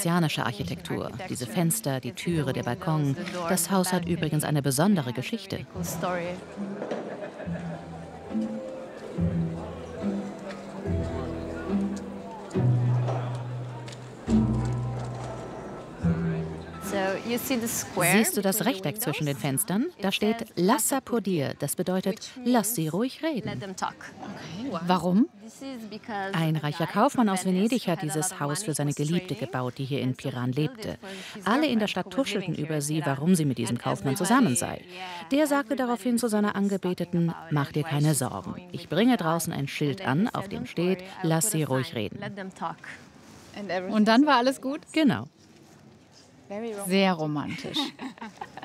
venezianische Architektur. Diese Fenster, die Türe, der Balkon. Das Haus hat übrigens eine besondere Geschichte. Siehst du das Rechteck zwischen den Fenstern? Da steht Lascia podir, das bedeutet, lass sie ruhig reden. Warum? Ein reicher Kaufmann aus Venedig hat dieses Haus für seine Geliebte gebaut, die hier in Piran lebte. Alle in der Stadt tuschelten über sie, warum sie mit diesem Kaufmann zusammen sei. Der sagte daraufhin zu seiner Angebeteten, mach dir keine Sorgen. Ich bringe draußen ein Schild an, auf dem steht, lass sie ruhig reden. Und dann war alles gut? Genau. Sehr romantisch.